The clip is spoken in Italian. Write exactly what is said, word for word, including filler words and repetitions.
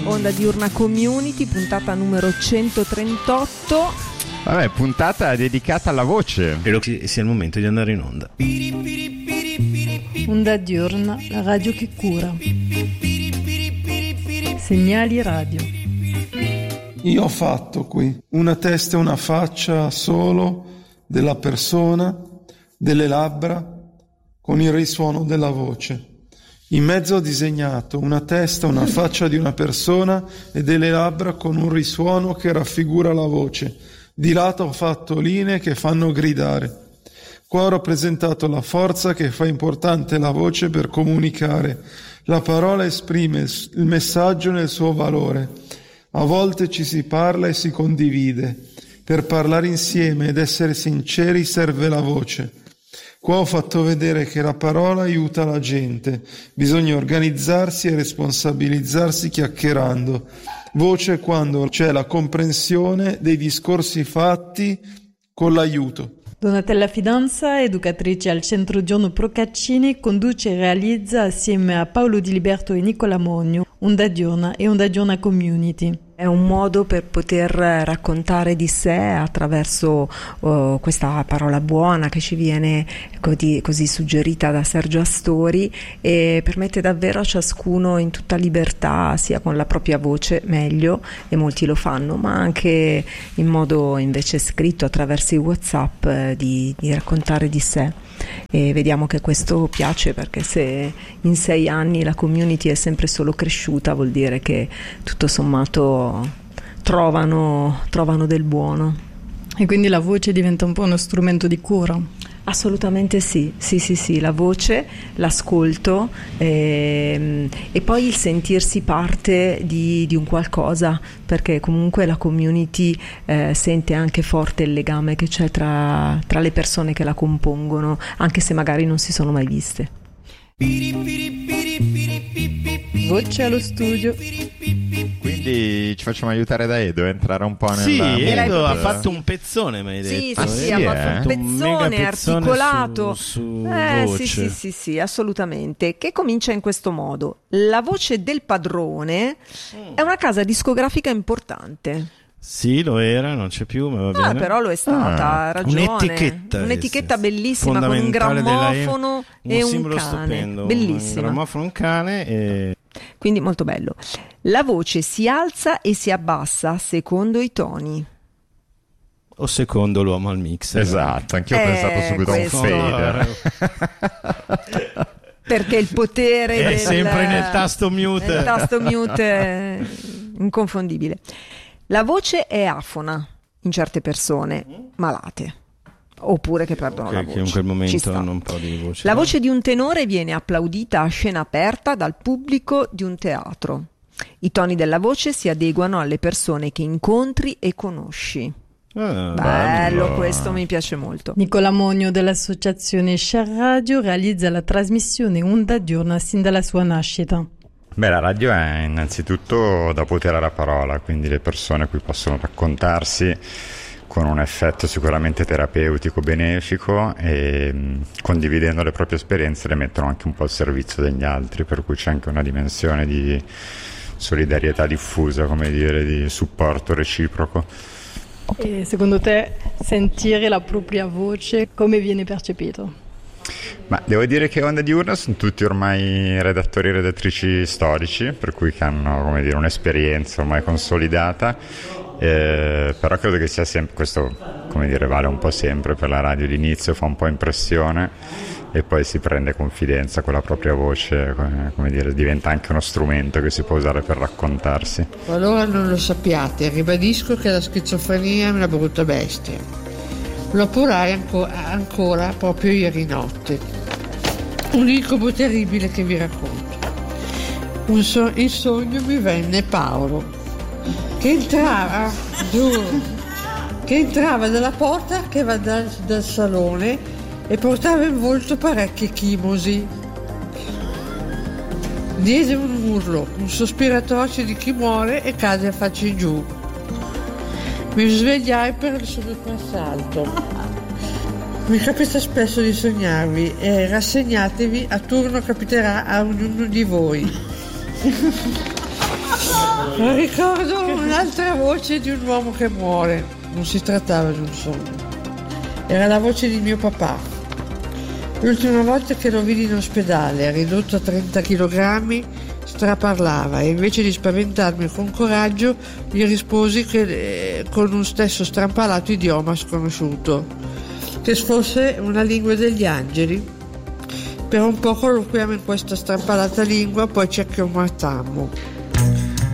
Onda Diurna Community, puntata numero centotrentotto. Vabbè, puntata dedicata alla voce. Credo che sia il momento di andare in onda. Onda Diurna, la radio che cura. Segnali radio. Io ho fatto qui una testa e una faccia solo della persona, delle labbra, con il risuono della voce. In mezzo ho disegnato una testa, una faccia di una persona e delle labbra con un risuono che raffigura la voce. Di lato ho fatto linee che fanno gridare. Qua ho rappresentato la forza che fa importante la voce per comunicare. La parola esprime il messaggio nel suo valore. A volte ci si parla e si condivide. Per parlare insieme ed essere sinceri serve la voce. Qua ho fatto vedere che la parola aiuta la gente. Bisogna organizzarsi e responsabilizzarsi chiacchierando. Voce quando c'è la comprensione dei discorsi fatti con l'aiuto. Donatella Fidanza, educatrice al Centro Giorno Procaccini, conduce e realizza assieme a Paolo Di Liberto e Nicola Mogno Onda Diurna e Onda Diurna Community. È un modo per poter raccontare di sé attraverso uh, questa parola buona che ci viene così, così suggerita da Sergio Astori, e permette davvero a ciascuno in tutta libertà, sia con la propria voce meglio, e molti lo fanno, ma anche in modo invece scritto attraverso i WhatsApp eh, di, di raccontare di sé. E vediamo che questo piace, perché se in sei anni la community è sempre solo cresciuta, vuol dire che tutto sommato trovano, trovano del buono. E quindi la voce diventa un po' uno strumento di cura? Assolutamente sì, sì sì sì, la voce, l'ascolto ehm, e poi il sentirsi parte di, di un qualcosa, perché comunque la community eh, sente anche forte il legame che c'è tra, tra le persone che la compongono, anche se magari non si sono mai viste. Voce allo studio. Quindi ci facciamo aiutare da Edo a entrare un po' nel Sì, Edo mood. ha fatto un pezzone, mi hai detto. Sì, Ah, sì, sì, sì, ha eh? fatto un Un mega pezzone pezzone articolato. su, su eh, voce. sì, sì, sì, sì, assolutamente. Che comincia in questo modo: La Voce del Padrone è una casa discografica importante. Sì, lo era, non c'è più, ma va Ah, bene. però lo è stata, Ah, ha ragione. Un'etichetta, Un'etichetta bellissima con un fondamentale della grammofono E, e un un simbolo cane. stupendo, un Bellissima. grammofono, un cane e... Quindi molto bello. La voce si alza e si abbassa secondo i toni. o secondo l'uomo al mixer. Esatto, anch'io ho Eh, pensato subito a un questo- fader. Perché il potere È del, sempre nel tasto mute. nel tasto mute è inconfondibile. La voce è afona in certe persone malate, oppure che perdono la Che, voce. che in quel Ci momento sta. hanno un po' di voce. La voce di un tenore viene applaudita a scena aperta dal pubblico di un teatro. I toni della voce si adeguano alle persone che incontri e conosci. Ah, Bello, questo mi piace molto. Nicola Mogno dell'associazione Share Radio realizza la trasmissione Onda Diurna sin dalla sua nascita. Beh, la radio è innanzitutto da potere alla parola, quindi le persone qui possono raccontarsi con un effetto sicuramente terapeutico, benefico, e mh, condividendo le proprie esperienze le mettono anche un po' al servizio degli altri, per cui c'è anche una dimensione di solidarietà diffusa, come dire, di supporto reciproco. E secondo te sentire la propria voce come viene percepito? Ma devo dire che Onda Diurna sono tutti ormai redattori e redattrici storici, per cui che hanno, come dire, un'esperienza ormai consolidata, eh, però credo che sia sempre questo, come dire, vale un po' sempre per la radio. L'inizio fa un po' impressione e poi si prende confidenza con la propria voce, come dire, diventa anche uno strumento che si può usare per raccontarsi. Allora non lo sappiate, ribadisco che la schizofrenia è una brutta bestia. Lo appurai anco- ancora proprio ieri notte. Un incubo terribile che vi racconto. Un so- in sogno mi venne Paolo, che entrava, giuro, che entrava dalla porta che va dal, dal salone e portava in volto parecchie chimosi. Diede un urlo, un sospiro atroce di chi muore e cade a faccia in giù. Mi svegliai per il soprassalto. Mi capita spesso di sognarvi e rassegnatevi, a turno capiterà a ognuno di voi. Ricordo un'altra voce di un uomo che muore. Non si trattava di un sogno. Era la voce di mio papà. L'ultima volta che lo vidi in ospedale, ridotto a trenta chilogrammi, straparlava e invece di spaventarmi con coraggio gli risposi che, eh, con un stesso strampalato idioma sconosciuto, che fosse una lingua degli angeli. Per un po' colloquiamo in questa strampalata lingua, poi ci accomatammo.